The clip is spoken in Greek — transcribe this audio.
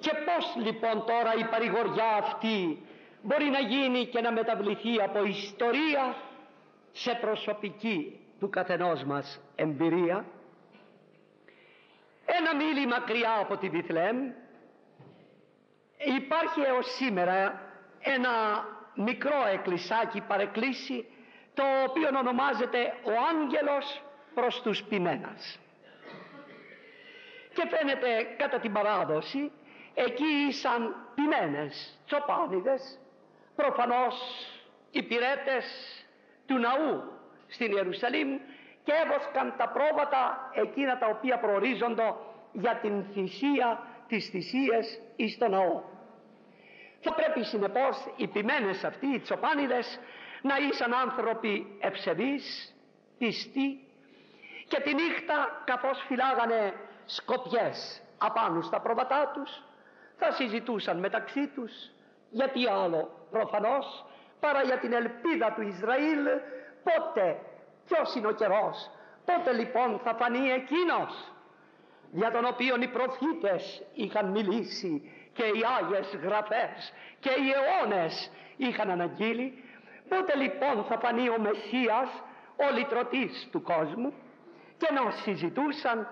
Και πώς λοιπόν τώρα η παρηγοριά αυτή μπορεί να γίνει και να μεταβληθεί από ιστορία σε προσωπική του καθενός μας εμπειρία? Ένα μίλι μακριά από τη Βιθλεέμ υπάρχει έως σήμερα ένα μικρό εκκλησάκι, παρεκκλήσι, το οποίο ονομάζεται ο Άγγελος προς τους ποιμένας. Και φαίνεται κατά την παράδοση εκεί ήσαν ποιμένες, τσοπάνιδες, προφανώς υπηρέτες του ναού στην Ιερουσαλήμ, και έβοσκαν τα πρόβατα εκείνα τα οποία προορίζονται για την θυσία, τις θυσίες εις το ναό. Θα πρέπει συνεπώς οι ποιμένες αυτοί, οι τσοπάνιδες, να ήσαν άνθρωποι ευσεβείς, πιστοί, και τη νύχτα καθώς φυλάγανε σκοπιές απάνω στα πρόβατά τους, θα συζητούσαν μεταξύ τους, γιατί άλλο προφανώς παρά για την ελπίδα του Ισραήλ, πότε, ποιος είναι ο καιρός, πότε λοιπόν θα φανεί εκείνος για τον οποίον οι προφήτες είχαν μιλήσει και οι Άγιες Γραφές και οι αιώνες είχαν αναγγείλει, πότε λοιπόν θα φανεί ο Μεσσίας, ο λυτρωτής του κόσμου. Και ενώ συζητούσαν,